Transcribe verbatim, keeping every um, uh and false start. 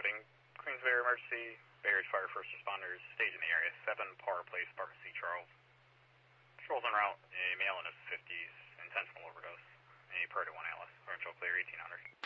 Shooting, Queensbury Emergency, Bay Ridge Fire First Responders, stage in the area, seven Power Place, Apartment C, Charles. Patrols en route, a male in his fifties, intentional overdose, a priority one Alice, orange clear eighteen hundred.